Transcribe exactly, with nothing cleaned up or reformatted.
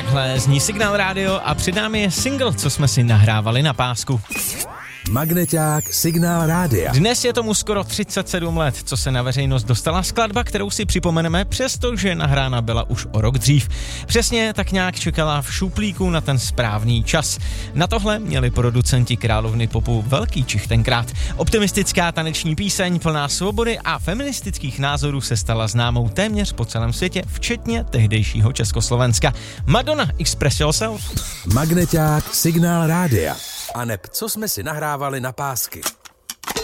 Takhle zní Signál Radio a před námi je single, co jsme si nahrávali na pásku. Magneťák Signál Rádia. Dnes je tomu skoro třicet sedm let, co se na veřejnost dostala skladba, kterou si připomeneme, přestože nahrána byla už o rok dřív. Přesně tak nějak čekala v šuplíku na ten správný čas. Na tohle měli producenti Královny popu velký čich tenkrát. Optimistická taneční píseň plná svobody a feministických názorů se stala známou téměř po celém světě, včetně tehdejšího Československa. Madonna, Express Yourself. Magneťák Signál Rádia. A neb, co jsme si nahrávali na pásky.